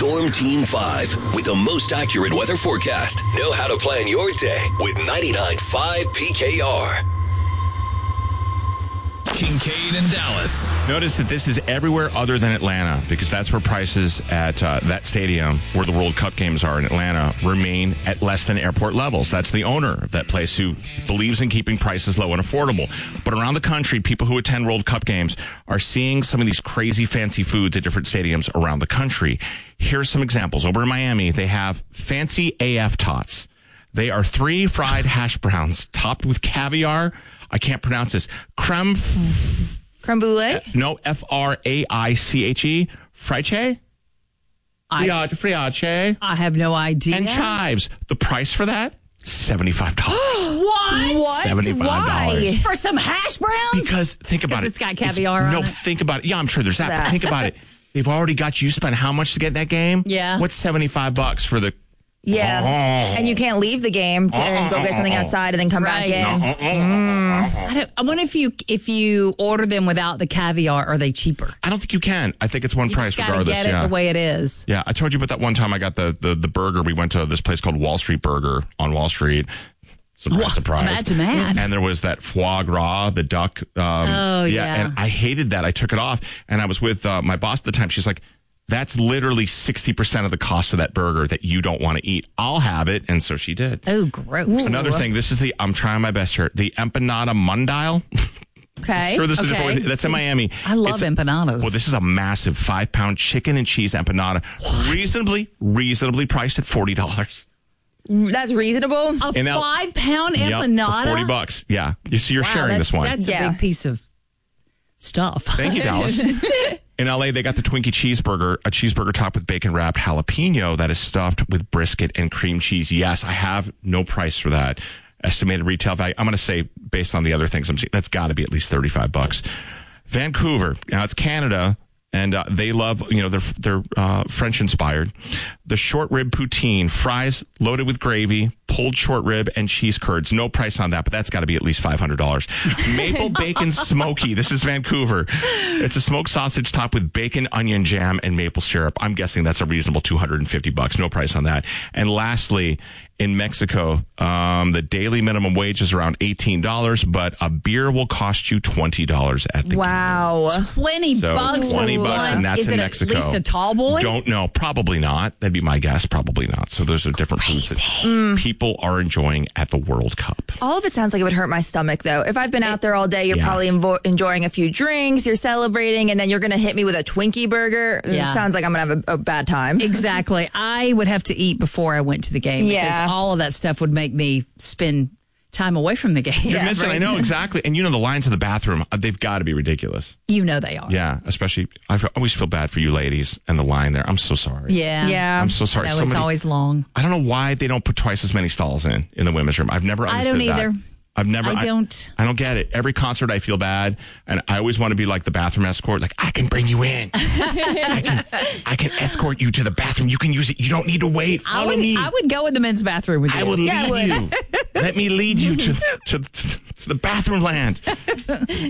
Storm Team 5 with the most accurate weather forecast. Know how to plan your day with 99.5 PKR. Kincaid and Dallas. Notice that this is everywhere other than Atlanta, because that's where prices at that stadium where the World Cup games are in Atlanta remain at less than airport levels. That's the owner of that place who believes in keeping prices low and affordable. But around the country, people who attend World Cup games are seeing some of these crazy fancy foods at different stadiums around the country. Here's some examples. Over in Miami, they have fancy AF tots. They are 3 fried hash browns topped with caviar. I can't pronounce this. Creme brulee? No, Fraiche. Friche? Friache. I have no idea. And chives. The price for that? $75. What? $75. Why? For some hash browns? Because think about it. It's got caviar on it. No, think about it. Yeah, I'm sure there's that. But think about it. They've already got you spend how much to get in that game? Yeah. What's $75 for the... Yeah. And you can't leave the game and go get something outside and then come back in. I wonder if you order them without the caviar, are they cheaper? I don't think you can. I think it's one price just regardless. Get it the way it is. Yeah, I told you about that one time I got the burger. We went to this place called Wall Street Burger on Wall Street. Surprise, surprise. Imagine that. And there was that foie gras, the duck. Yeah. And I hated that. I took it off. And I was with my boss at the time. She's like, that's literally 60% of the cost of that burger that you don't want to eat. I'll have it. And so she did. Oh, gross. Another thing, this is I'm trying my best here. The Empanada Mundial. Okay. Sure, there's a different way. That's in Miami. I love empanadas. Well, this is a massive 5-pound chicken and cheese empanada. Reasonably priced at $40. That's reasonable. A 5-pound empanada? Yep, for $40. Yeah. You see, you're sharing this one. That's a big piece of stuff. Thank you, Dallas. In LA, they got the Twinkie cheeseburger, a cheeseburger topped with bacon wrapped jalapeno that is stuffed with brisket and cream cheese. Yes, I have no price for that. Estimated retail value, I'm going to say, based on the other things I'm seeing, that's got to be at least $35. Vancouver, now it's Canada, and they love, they're French inspired. The short rib poutine, fries loaded with gravy, pulled short rib, and cheese curds. No price on that, but that's got to be at least $500. Maple bacon smoky. This is Vancouver. It's a smoked sausage topped with bacon, onion jam, and maple syrup. I'm guessing that's a reasonable $250. No price on that. And lastly, in Mexico, the daily minimum wage is around $18, but a beer will cost you $20 at the game. Wow. $20 $20, and that's in Mexico. At least a tall boy? Don't know. Probably not. That'd be my guess. Probably not. So those are different foods that people are enjoying at the World Cup. All of it sounds like it would hurt my stomach, though. If I've been out there all day, you're probably enjoying a few drinks, you're celebrating, and then you're going to hit me with a Twinkie burger. Yeah. It sounds like I'm going to have a bad time. Exactly. I would have to eat before I went to the game. Yeah. Because all of that stuff would make me spend time away from the game. You're missing. Right? I know, exactly. And the lines in the bathroom, they've got to be ridiculous. You know they are. Yeah, especially, I always feel bad for you ladies and the line there. I'm so sorry. Yeah. I'm so sorry. No, it's always long. I don't know why they don't put twice as many stalls in the women's room. I've never understood that. I don't either. I don't get it. Every concert I feel bad, and I always want to be like the bathroom escort. Like, I can bring you in. I can escort you to the bathroom. You can use it. You don't need to wait. Follow me. I would go in the men's bathroom with you. I will lead you. Let me lead you to the bathroom land.